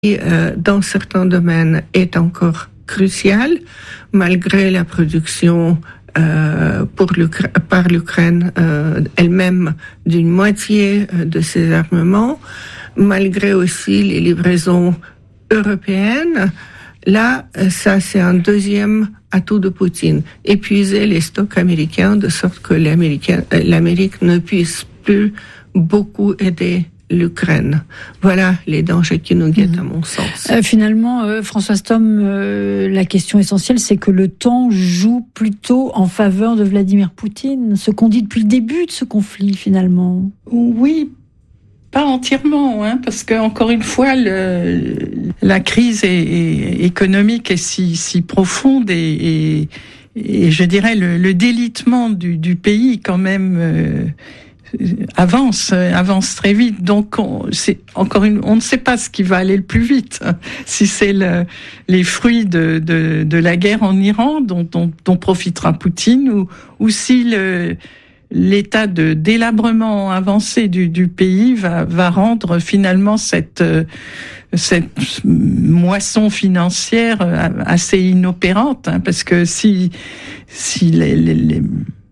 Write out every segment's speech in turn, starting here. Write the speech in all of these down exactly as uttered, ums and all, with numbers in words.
euh, dans certains domaines est encore crucial, malgré la production euh, pour l'Ukra- par l'Ukraine euh, elle-même d'une moitié de ses armements, malgré aussi les livraisons européennes. Là, ça, c'est un deuxième atout de Poutine. Épuiser les stocks américains de sorte que l'Amérique ne puisse plus beaucoup aider l'Ukraine. Voilà les dangers qui nous guettent, mmh. à mon sens. Euh, finalement, euh, Françoise Thom, euh, la question essentielle, c'est que le temps joue plutôt en faveur de Vladimir Poutine, ce qu'on dit depuis le début de ce conflit, finalement. Oui, pas entièrement, hein, parce que encore une fois, le, la crise est, est économique est si, si profonde et, et, et je dirais le, le délitement du, du pays quand même. Euh, avance, avance très vite. Donc, on, c'est encore une, on ne sait pas ce qui va aller le plus vite. Si c'est le, les fruits de, de, de la guerre en Iran dont, dont, dont profitera Poutine, ou, ou si le, l'état de délabrement avancé du, du pays va, va rendre finalement cette, cette moisson financière assez inopérante, hein, parce que si, si les, les, les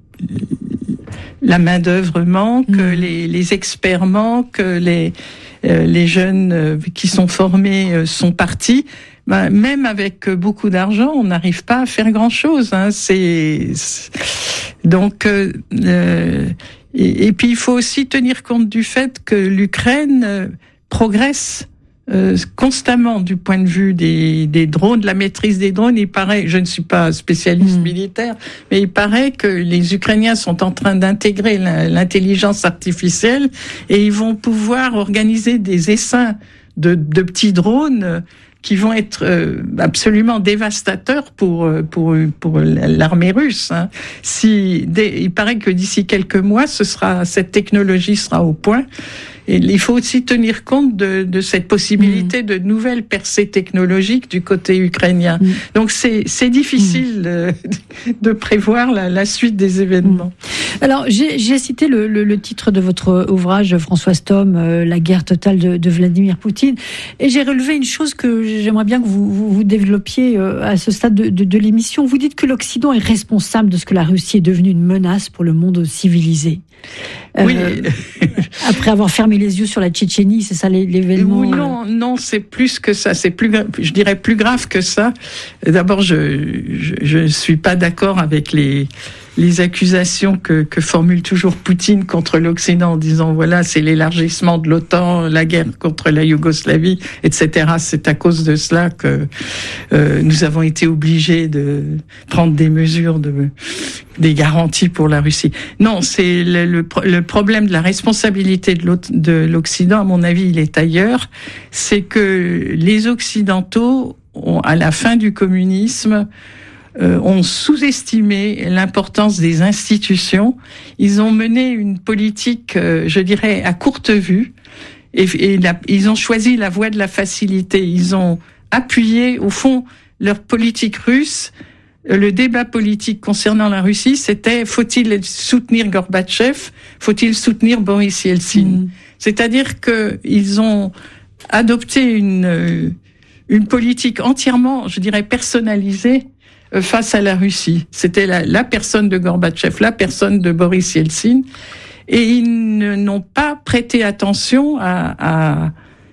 la main d'œuvre manque, mmh. les, les experts manquent, les, euh, les jeunes euh, qui sont formés euh, sont partis. Ben, même avec beaucoup d'argent, on n'arrive pas à faire grand-chose. Hein. C'est, c'est... donc euh, euh, et, et puis il faut aussi tenir compte du fait que l'Ukraine euh, progresse. Euh, constamment du point de vue des, des drones, de la maîtrise des drones. Il paraît, je ne suis pas spécialiste mmh. militaire, mais il paraît que les Ukrainiens sont en train d'intégrer l'intelligence artificielle et ils vont pouvoir organiser des essaims de, de petits drones qui vont être euh, absolument dévastateurs pour pour pour l'armée russe. Hein. Si dès, il paraît que d'ici quelques mois, ce sera cette technologie sera au point. Et il faut aussi tenir compte de, de cette possibilité mmh. de nouvelles percées technologiques du côté ukrainien. Mmh. Donc c'est, c'est difficile mmh. de, de prévoir la, la suite des événements. Mmh. Alors j'ai, j'ai cité le, le, le titre de votre ouvrage, Françoise Thom, euh, La guerre totale de, de Vladimir Poutine. Et j'ai relevé une chose que j'aimerais bien que vous, vous, vous développiez euh, à ce stade de, de, de l'émission. Vous dites que l'Occident est responsable de ce que la Russie est devenue une menace pour le monde civilisé. Oui. Euh, après avoir fermé les yeux sur la Tchétchénie, c'est ça l'événement? Oui, non, non, c'est plus que ça. C'est plus, je dirais plus grave que ça. D'abord, je, je, je suis pas d'accord avec les les accusations que, que formule toujours Poutine contre l'Occident en disant voilà, c'est l'élargissement de l'OTAN, la guerre contre la Yougoslavie, et cetera. C'est à cause de cela que euh, nous avons été obligés de prendre des mesures de des garanties pour la Russie. Non, c'est le, le, le problème de la responsabilité de, de l'Occident, à mon avis, il est ailleurs. C'est que les Occidentaux, ont, à la fin du communisme, euh, ont sous-estimé l'importance des institutions. Ils ont mené une politique, euh, je dirais, à courte vue, et, et la, ils ont choisi la voie de la facilité. Ils ont appuyé, au fond, leur politique russe. Le débat politique concernant la Russie, c'était faut-il soutenir Gorbatchev, faut-il soutenir Boris Yeltsin. Mmh. C'est-à-dire que ils ont adopté une une politique entièrement, je dirais, personnalisée face à la Russie. C'était la, la personne de Gorbatchev, la personne de Boris Yeltsin, et ils n'ont pas prêté attention à, à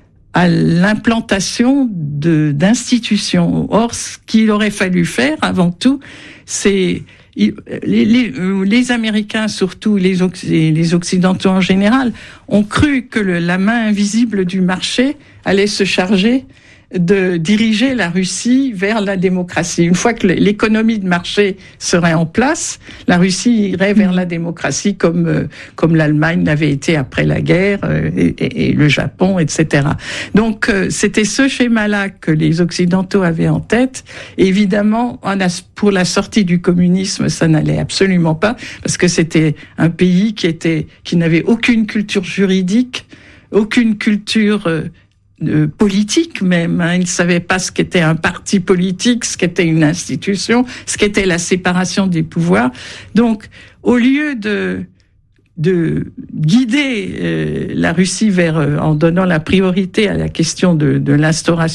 à l'implantation de, d'institutions. Or, ce qu'il aurait fallu faire, avant tout, c'est les, les, les Américains, surtout les, les Occidentaux en général, ont cru que le, la main invisible du marché allait se charger de diriger la Russie vers la démocratie. Une fois que l'économie de marché serait en place, la Russie irait vers la démocratie comme euh, comme l'Allemagne l'avait été après la guerre euh, et, et, et le Japon, et cetera. Donc euh, c'était ce schéma-là que les Occidentaux avaient en tête. Et évidemment, on a, pour la sortie du communisme, ça n'allait absolument pas parce que c'était un pays qui était qui n'avait aucune culture juridique, aucune culture euh, Euh, politique même, hein. Ils ne savaient pas ce qu'était un parti politique, ce qu'était une institution, ce qu'était la séparation des pouvoirs. Donc, au lieu de de guider euh, la Russie vers, euh, en donnant la priorité à la question de, de l'instauration